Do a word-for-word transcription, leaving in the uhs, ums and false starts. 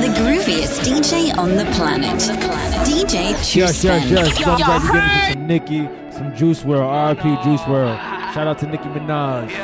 the grooviest D J on the planet. D J Juice Yes, yes, yes. So I'm glad you're getting some Nicki, some Juice world, R I P Juice world. Shout out to Nicki Minaj.